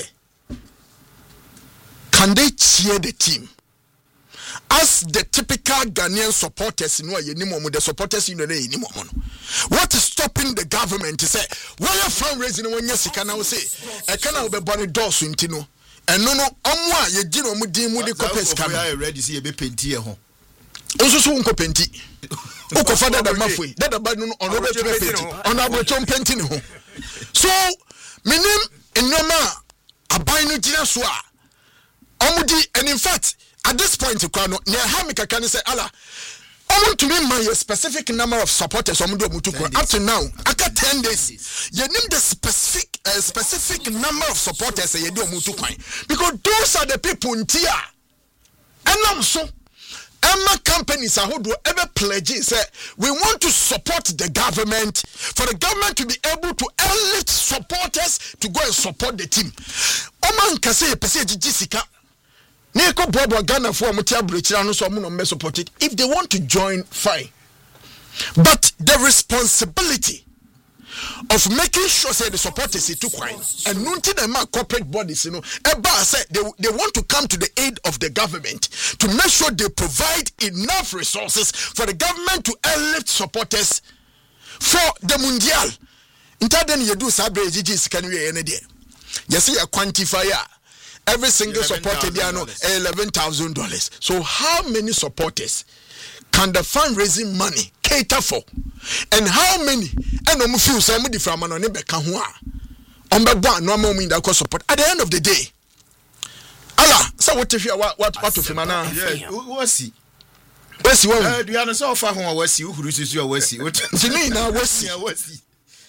can they cheer the team? As the typical Ghanaian supporters, no, ye ni mo the supporters in the day ni mo. What is stopping the government to say, "Why you fundraising when you see?" Can I say, "I cannot be born doors into no." And no, no, amwa ye di no mo di mo di kopes come. I ready see ye be penti e ho. Oso so unko penti. Uko fada da mafwe. Dada ba no on Robert penti. On abrochon penti ne ho. So minim enoma aban no gina so a omudi and in fact at this point kwa no ne ha me kaka ne say ala omo to me man a specific number of supporters omudo omutu kwa up to now aka ten days ye nim the specific uh, specific number of supporters ye do omutu kwa because those are the people ntia enam so Emma companies are who do ever pledge say we want to support the government for the government to be able to elect supporters to go and support the team. Oman kase pese jisika. Neko bobo Ghana for mutia brechira no so mo no support it. If they want to join, fine. But the responsibility of making sure say the supporters is too quiet and nunti the man corporate bodies you know eba say they, they want to come to the aid of the government to make sure they provide enough resources for the government to elect supporters for the mundial inta then you do sabre jijis can we any there you see a quantifier every single supporter there no eleven thousand dollars so how many supporters can the fundraising money cater for and how many and um feel some different man on beka ho a on be bo no am that cause support at the end of the day ala so what if you what what what of man yeah wasi wasi one eh do you know so far ho wasi uhuru susu wasi ntimi na wasi wasi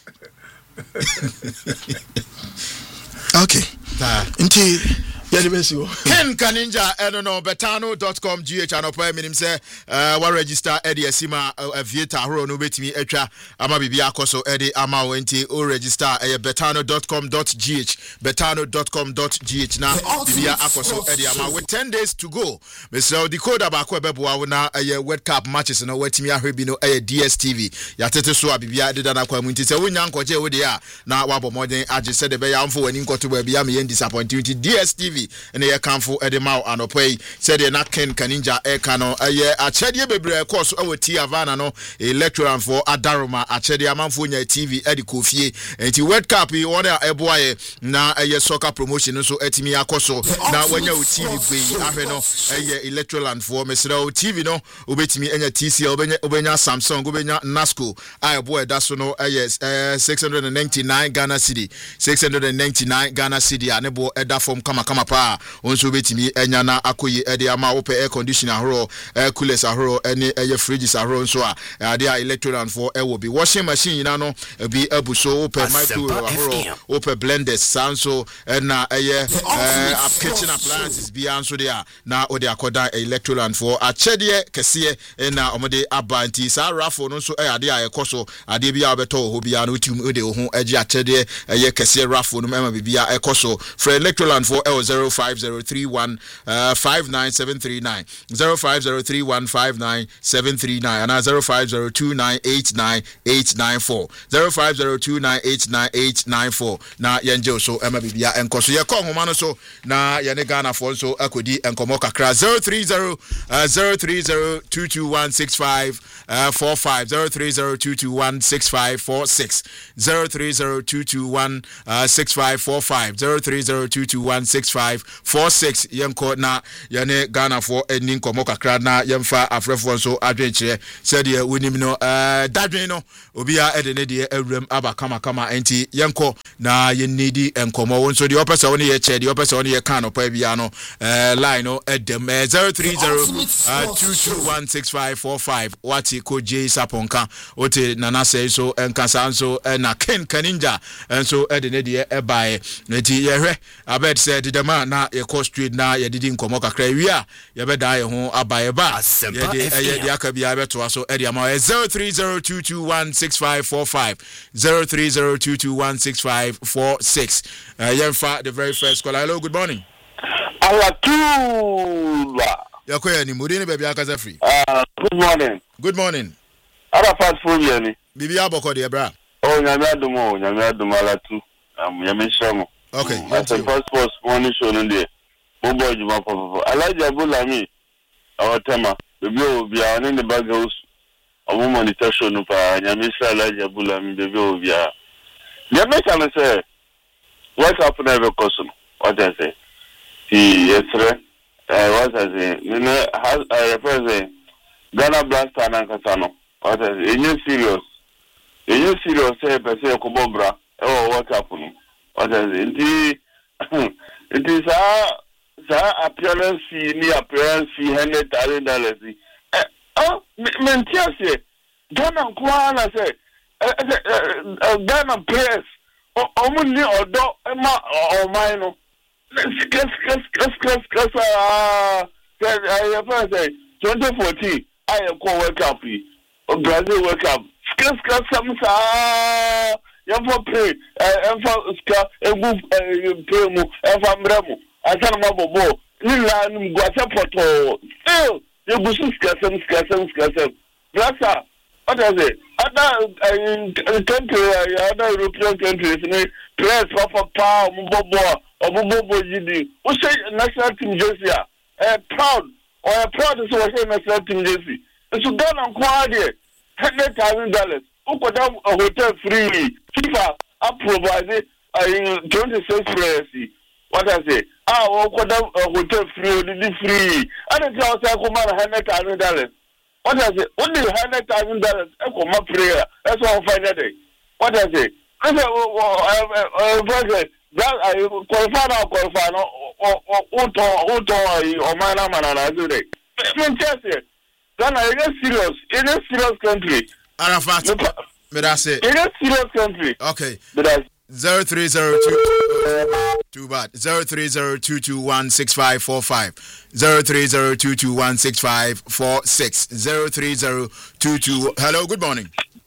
okay nti Ken Kaninja eno betano dot com G H anopa minim se uh, wa register edi asima aviator horo no betimi atwa ama bibia akoso edi ama wenti o register e betano dot com dot G H betano dot com dot G H na bibia akoso edi ama with ten days to go Mister Decoder ba ko beboa na e World Cup matches no watimi ahwebi no e D S T V ya tete so bibia de dana kwa munti se wonya nkoje wo de a na wabo moden age se de be ya mfo wani nkoto ba bia me disappointed D S T V and ye canfo edemau anopay said ye na Ken Kaninja e kano ye achede bebre course awo ti avana no electoral for adaroma achede amanfo nya T V edi kofie enti World Cup yi wona eboaye na ye soccer promotion so etimi akoso na wanya o T V gbe ahwe no ye electoral for mesra o T V no obetimi enya T C L obenya obenya Samsung obenya Nasco a eboa da so no yes six hundred ninety-nine Ghana cedi six hundred ninety-nine Ghana cedi anebo eda form kama kama pa onso betimi enya na akoyi ede ama wo pe air conditioner horo air coolers ahoro ene air fridges ahoro nso a ade a electoral for e wo bi washing machine na no bi abuso wo pe microwave ahoro wo pe blenders sanso na air kitchen appliances bi anso de a na ode akoda electoral for achede kese na omode abanti sa rafo no nso ade a ekoso ade bi a obeto ho bia na otim ode ho agi achede air kese rafo no ma bibia ekoso for electoral for L zero five zero three one five nine seven three nine zero five zero three one five nine seven three nine and zero five zero two nine eight nine eight nine four zero five zero two nine eight nine eight nine four na yenje so ema bibia enkoso ye ko homa no so na ye ne Ghana for so akodi enkomo kakra zero three zero zero three zero two two one six five four five zero three zero two two one six five four six zero three zero two two one six five four five zero three zero two two one six five five four six yenko na yene Ghana for eni nkomo kakra na yemfa afrefo nso adwenkyere said ye wonim no eh dadwen no obia ede ne de awuram aba kama kama enti yenko na yenidi enkomo wonso de opese woni ye che de opese woni ye kan opa bia no eh line no edem zero three zero two two one six five four five wati ko J Saponka ote nana say so enkasa nso na Ken Kaninja enso ede ne de e bae nti ye hwe abed said the man na ye cost street na ye didi nkomo kakra wi a ye be da ye ho abaye ba ye de ye de aka bia beto so ede ama zero three zero two two one six five four five zero three zero two two one six five four six uh, Yenfa, the very first call. Hello, good morning. Alatula. Yakoya ni mudini baby akaza free. Uh, good morning. Good morning. Ara fast food yani. Bibi aboko de bra. Oh, nyame adumo, nyame adumo alatu. Um, nyame shamo. Okay. Um, that's the first post morning show nde. Bobo juma popo. Alaji Abulami. Our tema. Bibi obi ani ne bag house. Omo monitor show no pa nyame sha Alaji Abulami bibi obi a. Nyame kana say what happened every question? What I say? He yesterday, uh, what I say? You know, has I represent Ghana Blaster and Kasano. What I say? You serious? You serious? Say, per se, Kobobra. Oh, what happened? What I say? It is, it is a, a appearance fee, ni appearance fee, hundred thousand dollars. Oh, Mentiase. Ghana Kuala say, Ghana players. Omuni odo ema o maino skes skes skes skes ah say twenty fourteen I call World Cup Brazil World Cup skes skes samsa yam for play em for ska egu play mu em for mremu asan mabobo ni la nim gwase poto still you go skes skes skes blasa. What is it? Other country, other European countries, players for power, Mubobo, or Mubobo Gidi. Who say national team jersey? A proud or a proud is what say national team jersey. It's a gun on quality, hundred thousand dollars. Who could have a hotel freely? FIFA are provided twenty six players. What I say? Ah, who could have a hotel free, free. I don't know how to come out hundred thousand dollars. What I say? Only hundred thousand dollars. I come my prayer. That's what I find that day. What I say? I say, oh, that I qualify now, qualify now, or or or or my name and I do that. I mean, just it. Then I get serious. In a serious country. Arafat. But I say. In a serious country. Okay. But I. Zero three zero two two bad zero three zero two two one six five four five zero three zero two two one six five four six zero three zero two two. Hello, good morning.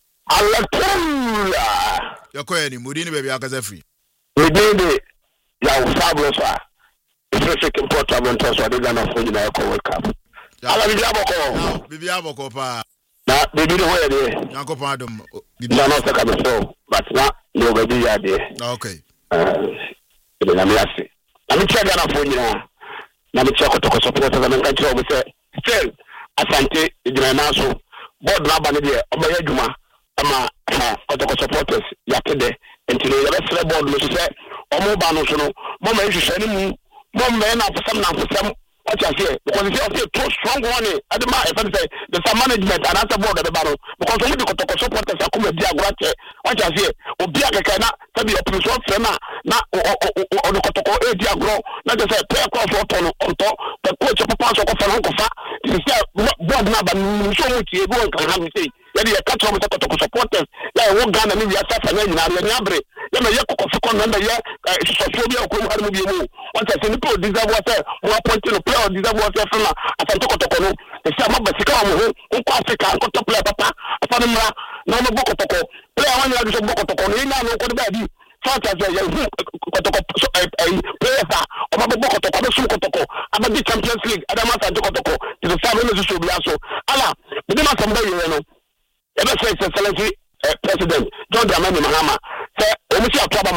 Alatula. Yakoya ni mudini baby akaza free. We did it. Ya ufabulosa. Especially important to so they gonna for you na World Cup. Ala bibi aboko. Bibi aboko pa. Na bibi no way there. Yanko pa dum. Na no saka so, but na no baby ya there. Okay. Uh, na me ase. Na me check na for you na. Na me check to support na me kan check say still asante ejina na so. Board na ba ne there obaye adwuma ama kotoko supporters ya kede entire ya be board no say omo ba no so no mo ma hwehwe ne mu mo ma na afsam na afsam what you say because if you too strong one at the man if I say the some management and answer board at the battle because we the kotoko supporters akoma dia agwate what you say obi akeka na sabi opposition friend na na o the kotoko e dia agro na just say play call for tono onto the coach papa so ko fa no ko fa this say board na ba so mu tie go kan ha mi say ya dey catch up with kotoko supporters ya wo Ghana ni ya safa na nyina ya nyabre ya na ye kokofo kon na ya sofo bi akwo har mu bi mu what you say ni pro deserve what mo appoint no play deserve what you feel asante kotoko no e say ma basika mo ho nko Africa nko top player papa afane mra na mo bokotoko player wan ya do bokotoko no ina no ko de ba di such as ya hu kotoko players a o ma bokotoko be su kotoko aba di Champions League adama asante kotoko is the same as so bi aso ala me ma samba ye no e be say excellency president John Dramani Mahama say o mu si atwa ba ma no o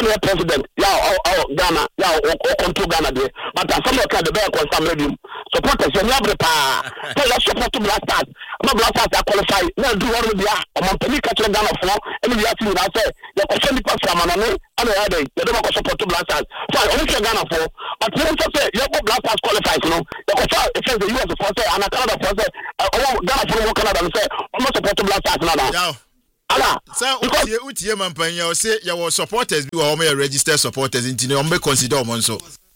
one year president yeah oh Ghana yeah or control Ghana there but some of the bear consam medium supporters you never pa tell us support to Black Stars no Black Stars are qualified no do one dia o Montpellier catch Ghana for and we have to now say the question the from Manane and the other they don't support to Black Stars so only Ghana for but you say you go Black Stars qualified you know the question if the U S for say and Canada for say Ghana for Canada and say almost support to Black Stars now ala sir utie utie mampanya o say your supporters be wo me register supporters into no be consider o monso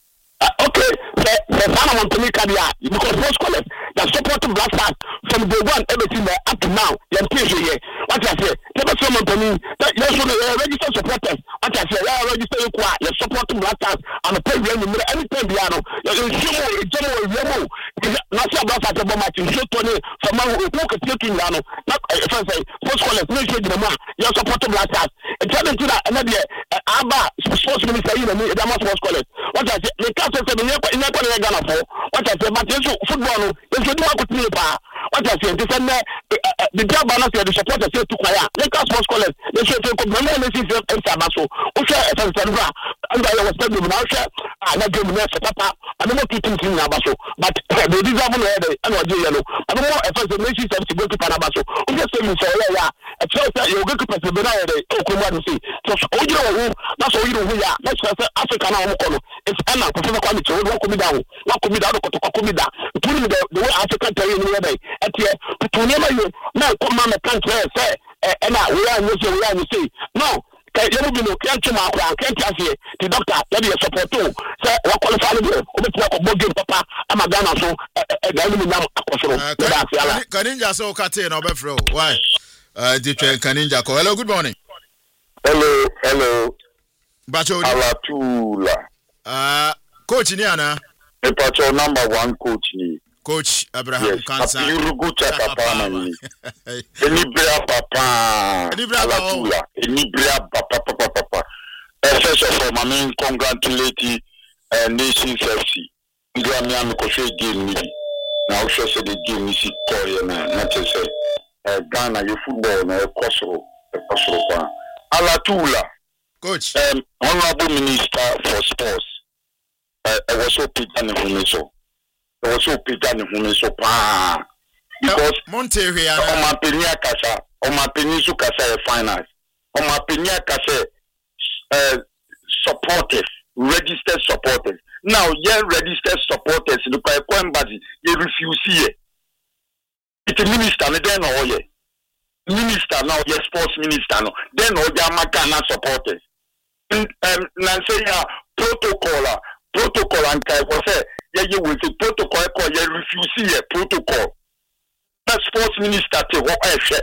okay the the Ghana Montpellier Cadia because most college they support Black Stars from day one everything there up to now you pay here what I say never so Montpellier you should register supporters what I say you register you kwa you support Black Stars and pay you anytime you know you show general you na say Black Stars be match you show Tony from who can take you know not if I say most college no show them you support Black Stars and tell them to that and then aba sports minister you know the most college what I say the captain say me in Ghana for what I say but you football you should do what you pa what I say this and the job balance the supporters say to kwaya Lakers sports college they should take up money and see if Sabaso o share F N Sandra and I was telling now share and I give me for papa I don't want to think in Abaso but they deserve no head and what you know I don't want F N Nation to go to Panabaso o just say me so yeah a chance that you go to president now o come and see so o you know that's all you know here let's say Africa now o it's Anna Professor Kwame Chiwo won come down won come down ko to come down to the way Africa tell you no dey etie to never you now come man country say eh na we are you say we are you say no you no be no can't ma kwa can't say the doctor that you support to say we qualify the o be ko bogin papa ama Ghana so e ga ni nyam akosoro that's yala Kaninja so kate na obefro why uh the Kaninja call hello good morning hello hello Bacho Alatula uh coach ni ana e pacho number one coach ni Coach Abraham Kansa. Yes, Yurugucha papa ni. Enibria papa. Alatula. Enibria papa papa papa. First of all, I mean congratulate uh, Nations F C. Ndia mi am ko say game ni. Na o say the game ni si koye na na te say uh, Ghana you football na e kosoro e kosoro kwa. Alatula. Coach. Um, Honorable Minister for Sports. Uh, I was so Peter Nehumeso. Also Peter Nehumeso pa because Monterrey on my penia kasa on my penisu kasa finance on my penia kasa uh supporters registered supporters now yeah registered supporters the kwa embassy you refuse here it's a minister no then or yeah minister now yeah sports minister no then or yeah Ghana supporters um na say ya protocol protocol and kai was say you will say protocol call you refuse here protocol that sports minister te what I said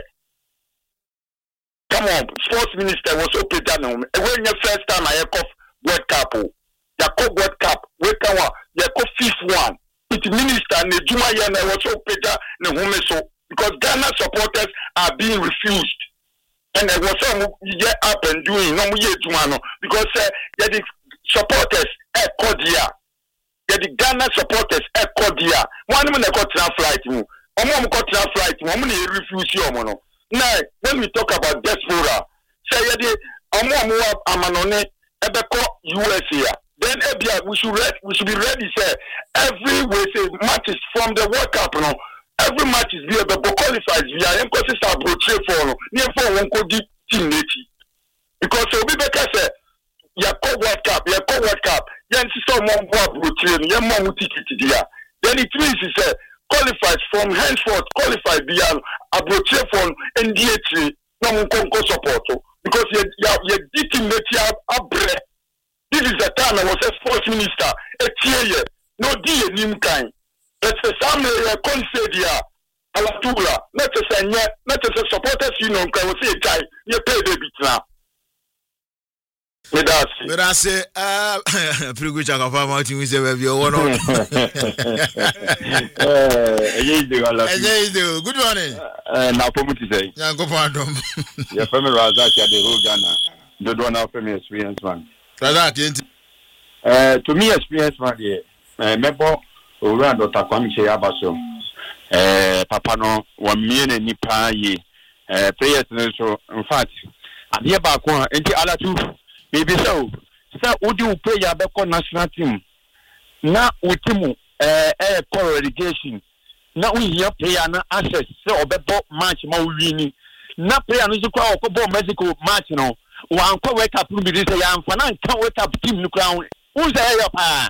come on sports minister was so Peter no when your first time I cough World Cup ya cough World Cup we can wa ya cough fifth one it minister ne juma ya na was so Peter ne hume so because Ghana supporters are being refused and there was some get up and doing no ye juma no because uh, yeah, the supporters e cordia yeah, the Ghana supporters e cordia one man got flight mu omo got flight mu omo na refuse you omo no now when we talk about diaspora say yeah, the omo omo amanone ebeko U S here then ebia we should read, we should be ready say every way say matches from the World Cup no every match is be able qualifies via emphasis approach for no near for one ko di team neti because so be better say ya ko World Cup ya ko World Cup yan si so mo go approach no ya mo ticket dia then it means say qualifies from henceforth qualified via approach for N D H no mo ko support because ya ya di team neti abre this is the time I was a sports minister a tier no di enim kan let's say some consider Alatula not to say yeah not to say supporters you know can we say guy you pay the bit now with us but I say uh pretty good chaka for my team we say we one on eh you do good morning eh na for me to say yeah go for them your family Razak ya the whole Ghana the one of family experience man Razak eh to me experience man eh member Owura Doctor Kwame Abaso eh papa no wa miene nipa yi eh players no so in fact ade ba ko enti Alatu maybe so sir would you play your back national team now with team eh eh relegation now we here player na access so obebo match ma win na player no so kwa okobọ Mexico match no wan kwa wake up bi say ya amfa na nka wake up team no kwa who say ya pa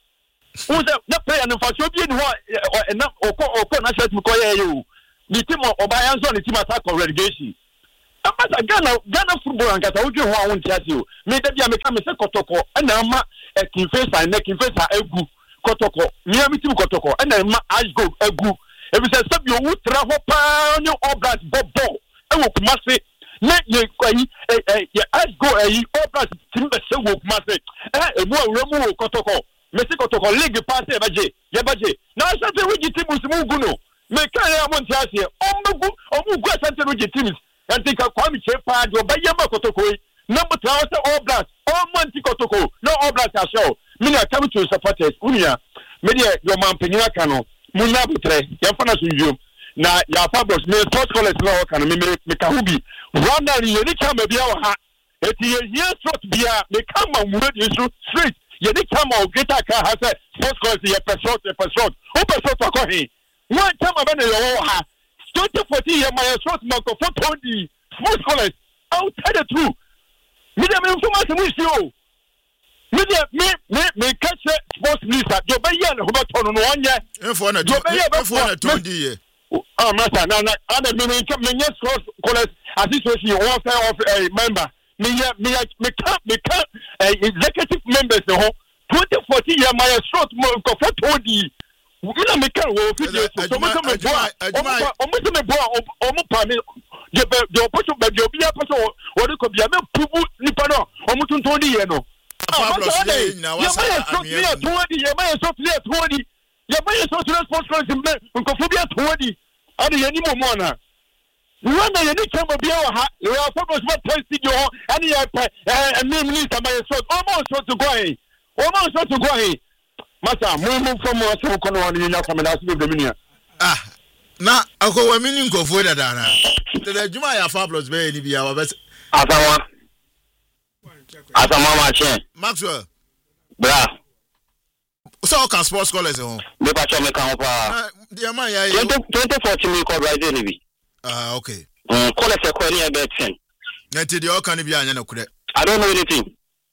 who say na player no fa so bi ni ho na okọ okọ na set ko ya you the team obayan so the team attack relegation amasa Ghana Ghana football and kata oju ho awon ti ase o me da bia me ka me se kotoko na ma kinfesa na kinfesa egu kotoko me am team kotoko na ma ash go egu e bi se sabi o wutra ho pa ni obrat bobo e wo kuma se na ye kwai eh ye ash go eh obrat team be se wo kuma se eh e mu awura mu kotoko me se kotoko league pass e baje ye baje na asante wi team mu gu no me ka ya mo ti ase o mugu o mugu asante wi team and think of Kwame Chepa, your Bayama Kotoko, number thousand all blast, all Monty Kotoko, no all blast as show. Many are coming to support us, Unia, media, your man Penina Cano, Munabutre, Yafana Suju, now Yafabos, me first call as law can make a hobby. One day, you need come a beer, it is years short beer, they come on wood issue street. You need come on get a car has a first call the episode, episode, open for Kohi. One time I've been in your twenty fourteen year my short mark of twenty sports college. I'll tell the truth. Me dem information we see. Me dem me me me catch sports minister. You be here no about on one year. Info na info na twenty year. Ah master na na ada me me me sports college association one fair of a member. Me me me can me can executive members no twenty fourteen year my short mark of twenty. Ina me kan wo fi je so mo me boa o mo me boa o mo pa me je je o poso be je obi a poso o de ko bia me pubu nipa no o mo tuntun di ye no Fabulous ye na wa sa ami ye twenty ye ma ye so play twenty ye ma ye so sports club me nko fo bia twenty ade ye ni mo mo na wo na ye ni chamba bia wa ha ye wa Fabulous ma test yo ani ye pe eh me minister ma ye so o mo so to go eh o mo so to go eh Masa, mo mo from us ko kono wani nya kamera so be minia. Ah, na akowa mini nkofo dada na. Tele juma ya Fabulous be ni bia wa be. Asawa. Asawa ma chen. Maxwell. Bra. So can sports scholars ho. Me pa cho me kan ho pa. Dia man ya twenty fourteen me ko Brazil ni bi. Ah, okay. Mm, college e ko ni e be ten. Na ti dia o kan bia anya na kure. I don't know anything.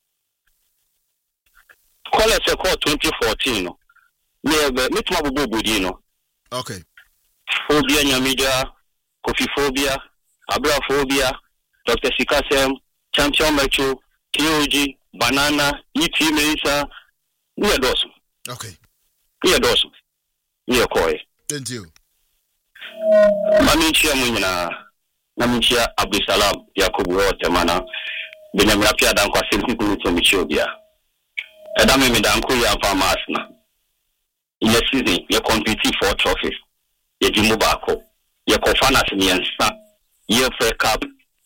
College a call twenty fourteen no. Me be me tuma bobo bodi no. Okay. Phobia nyamida, coffee phobia, abra phobia, Doctor Sikasem, Champion Mecho, K O G, Banana, E T Mesa, near Dawson. Okay. Near Dawson. Near Koi. Thank you. Mamichia Munina, Mamichia Abdusalam, Yakubu Temana, Benjamin Apia Danko Silky to Michobia. Edame me danko ya farmers na. In the season, you compete for trophies. You jimu bako. You confanas miensa. You fair cup.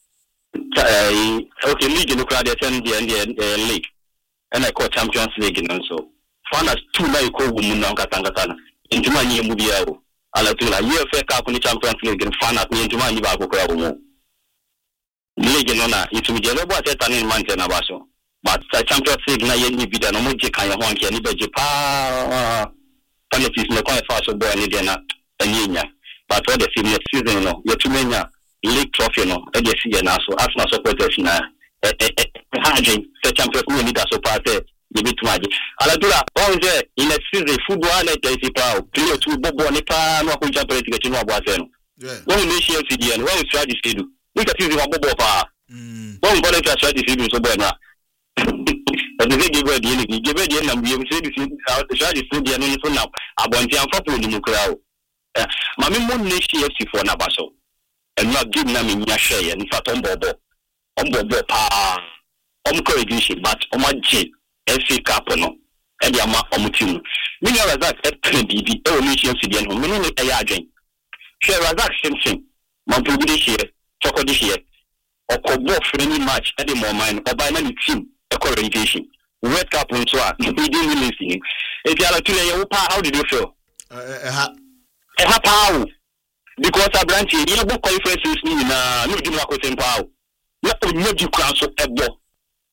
Okay, league in the crowd attend the league. And I call Champions League and so. Fanas two na you call woman na katangatana. Into my new movie. Ala tula. You fair cup in the Champions League and fanas me into my new bako kwa woman. League no na. It will be a robot at an mountain abaso. But the Champions League na ye ni bida no mo je kan ye ho anke ni beje pa politics no kwa fa so boy ni de na anyenya but for the senior season no ye tumenya league trophy no e de si ye na so Arsenal supporters na eh eh hajin the Champions League ni da so part ye bitumaje ala dura on je in the season football na dey si pa play to bobo ni pa no ko champion league ti no abo ase no when we share C D N when we try this do we can see the bobo pa mm when we go to try this do so boy na but the give word you give word na we say this the charge is the no so now abonti am for ni mukra o ma me mo ne C F C for na baso and you give na me nya share in fact on bobo on bobo pa on courage but on my J F C Cup no e dia ma on team me nya Razak e B B e o ni C F C dia no me no e ya adwen share Razak Simpson man to be here choko this here okobo friendly match e dey more mind oba na ni team orientation Red Cup on so we didn't really listening if you are to lay how did you feel uh uh how because a branch you book conferences ni na no do na ko tempo how na onye di kran so ebo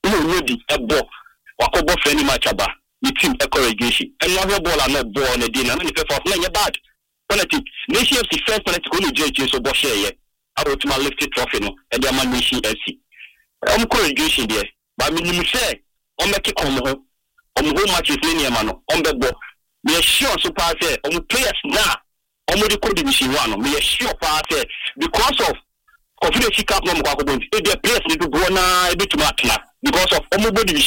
no no di ebo wakobo friendly match aba the team encouragation and no ball and no ball na dey na no perform na bad penalty nation F C first penalty ko no J J so bo share ye awotuma lift trophy no e dey man nation F C um encouragation there but me nim say on make come ho on go matches ni ma no on be bo me sure so pass say on players na on the code division one me sure pass say because of confidence cap no mo kwa ko bon e dey players need to go na e be to match na because of on go division